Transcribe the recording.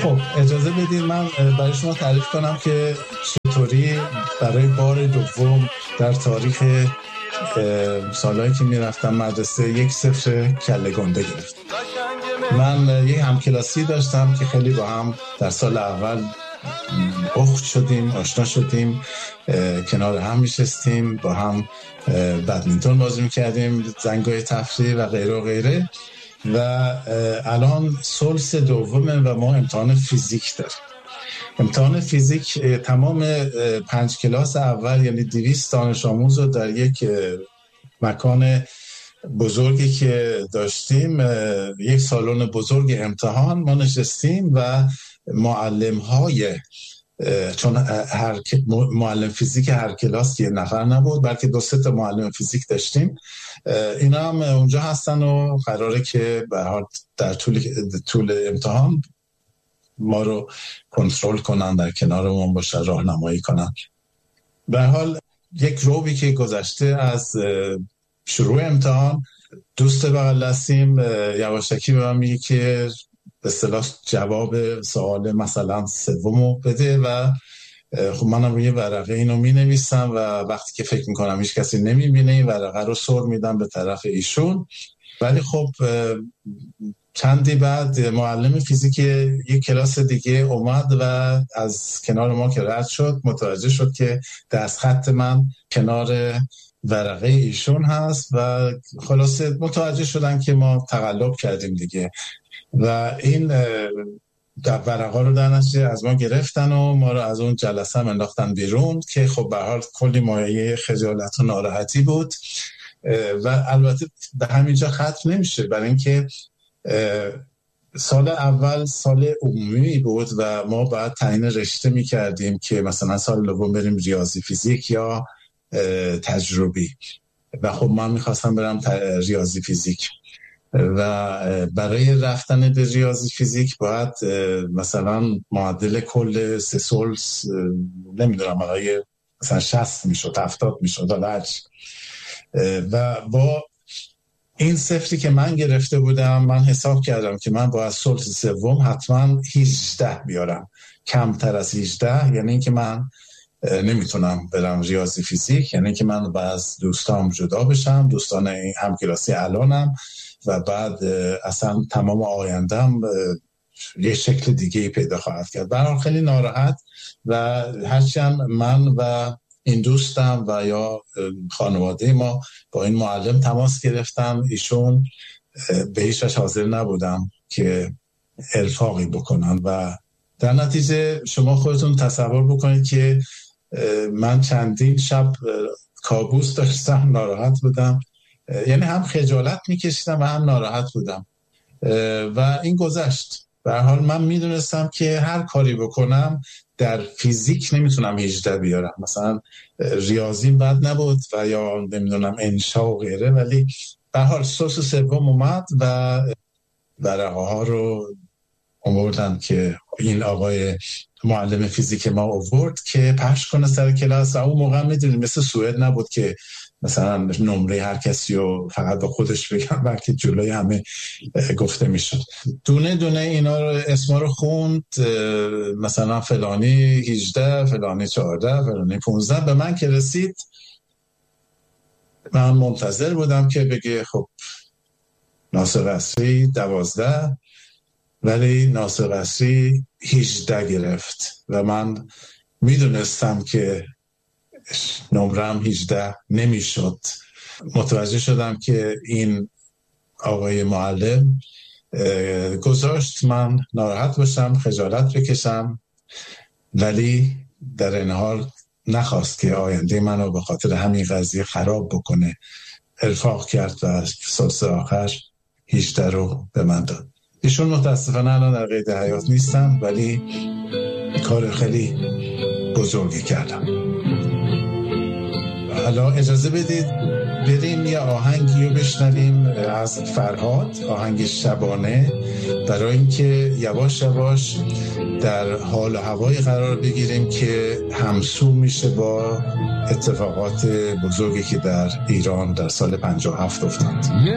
خب اجازه بدید من برای شما تعریف کنم که چطوری برای بار دوم در تاریخ سالهایی که میرفتم مدرسه 1-0 کله گنده گرفت. من یک همکلاسی داشتم که خیلی با هم در سال اول اخت شدیم، آشنا شدیم، کنار هم میشستیم، با هم بدمینتون بازی میکردیم، زنگای تفریح و غیره و غیره. و الان سلس دومه و ما امتحان فیزیک داریم. امتحان فیزیک تمام 5 کلاس اول یعنی 200 دانش آموز رو در یک مکان بزرگی که داشتیم، یک سالن بزرگ امتحان ما نشستیم و معلم‌های، چون معلم فیزیک هر کلاس یه نفر نبود بلکه 2-3 تا معلم فیزیک داشتیم، اینا هم اونجا هستن و قراره که به هر حال در طول امتحان ما رو کنترل کنن، در کنارمون باشن، راهنمایی کنن. به هر حال یک روبی که گذشته از شروع امتحان، دوست بغل دستیم یواشکی به من میگه که به اصطلاح جواب سوال مثلا سومو بده و خب منم روی ورقه اینو مینویسم و وقتی که فکر میکنم هیچ کسی نمیبینه این ورقه رو سر میدم به طرف ایشون. ولی خب چندی بعد معلم فیزیک یک کلاس دیگه اومد و از کنار ما که رد شد متوجه شد که دستخط من کنار ورقه ایشون هست و خلاصه متوجه شدن که ما تقلب کردیم دیگه و این ورقه رو در نتیجه از ما گرفتن و ما رو از اون جلسه هم انداختن بیرون که خب به هر حال کلی مایه خجالت و ناراحتی بود و البته به همینجا ختم نمیشه، برای اینکه سال اول سال عمومی بود و ما باید تعیین رشته میکردیم که مثلا سال دوم بریم ریاضی فیزیک یا تجربی و خب من میخواستم برم ریاضی فیزیک و برای رفتن به ریاضی فیزیک باید مثلا معادل کل 3 سلس نمیدونم مثلا 60 میشد 70 میشد و با این صفری که من گرفته بودم من حساب کردم که من باید سلس سوم حتما 18 بیارم، کمتر از 18 یعنی اینکه من نمیتونم برم ریاضی فیزیک، یعنی اینکه من باید از دوستام جدا بشم، دوستان همکلاسی الانم، و بعد اصلا تمام آیندم یه شکل دیگه پیدا خواهد کرد. برای خیلی ناراحت و هرچند من و این دوستم و یا خانواده ما با این معلم تماس گرفتم، ایشون به هیچ وجه حاضر نبودم که ارفاقی بکنن و در نتیجه شما خودتون تصور بکنید که من چندین شب کابوس داشتم، ناراحت بودم، یعنی هم خجالت میکشیدم و هم ناراحت بودم و این گذشت. به هر حال من میدونستم که هر کاری بکنم در فیزیک نمیتونم 18 بیارم، مثلا ریاضیم بد نبود و یا نمیدونم انشا و غیره، ولی به هر حال سلس سوم اومد و ورقه ها رو آوردن که این آقای معلم فیزیک ما آورد که پخش کنه سر کلاس و اون موقع میدونیم مثل سوئد نبود که مثلا نمره هر کسی رو فقط با خودش بگم بلکه جلوی همه گفته میشد. دونه دونه اینا رو اسما رو خوند، مثلا فلانی 18 فلانی 14 فلانی 15 به من که رسید من منتظر بودم که بگه خب ناصر قصری 12 ولی ناصر قصری 18 گرفت و من میدونستم که نمرم 18 نمیشد. متوجه شدم که این آقای معلم گذاشت من ناراحت باشم، خجالت بکشم، ولی در این حال نخواست که آینده منو به خاطر همین قضیه خراب بکنه. ارفاق کرد و سلس آخر 18 رو به من داد. ایشون متاسفانه الان در قید حیات نیستن ولی کار خیلی بزرگی کردم. حالا اجازه بدید بریم یه آهنگی رو بشنویم از فرهاد، آهنگ شبانه، برای اینکه یواش یواش در حال و هوایی قرار بگیریم که همسو میشه با اتفاقات بزرگی که در ایران در سال 57 افتاد.